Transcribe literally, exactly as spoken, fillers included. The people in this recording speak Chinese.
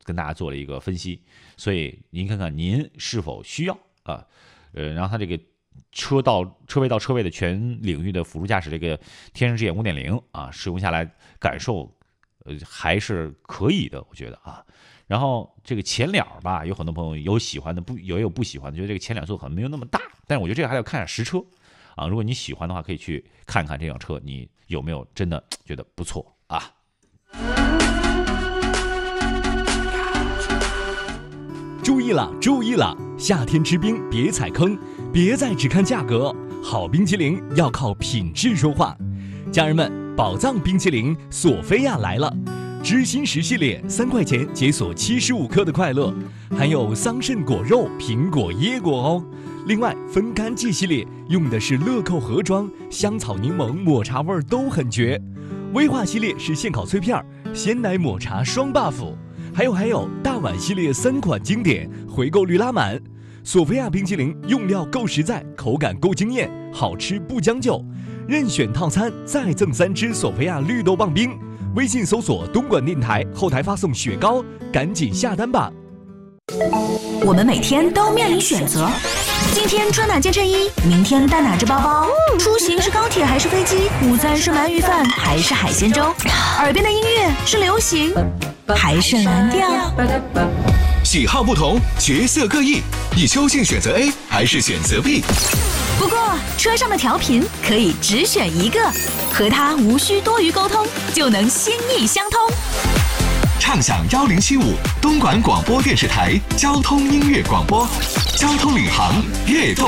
跟大家做了一个分析，所以您看看您是否需要啊？呃，然后它这个车到车位到车位的全领域的辅助驾驶这个天人之眼 五点零 啊，使用下来感受呃还是可以的，我觉得啊。然后这个前脸吧，有很多朋友有喜欢的，不也有不喜欢的，觉得这个前脸做可能没有那么大，但是我觉得这个还要看实车啊。如果你喜欢的话，可以去看看这辆车，你有没有真的觉得不错啊？ 注意了，注意了！夏天吃冰别踩坑，别再只看价格，好冰淇淋要靠品质说话。家人们，宝藏冰淇淋索菲亚来了！知心十系列三块钱解锁七十五克的快乐，含有桑葚果肉、苹果、椰果哦。另外，分干季系列用的是乐扣盒装，香草柠檬、抹茶味都很绝。威化系列是现烤脆片，鲜奶抹茶双 buff。还有还有，大碗系列三款经典，回购率拉满。索菲亚冰淇淋用料够实在，口感够惊艳，好吃不将就。任选套餐再赠三支索菲亚绿豆棒冰。微信搜索东莞电台，后台发送雪糕，赶紧下单吧。 我们每天都面临选择，今天穿哪件衬衣，明天带哪只包包，出行是高铁还是飞机，午餐是鳗鱼饭还是海鲜粥，耳边的音乐是流行还是蓝调， 喜好不同，角色各异，你究竟选择 A 还是选择 B？ 不过车上的调频可以只选一个，和它无需多余沟通，就能心意相通。 畅享一零七五东莞广播电视台交通音乐广播，交通领航，悦动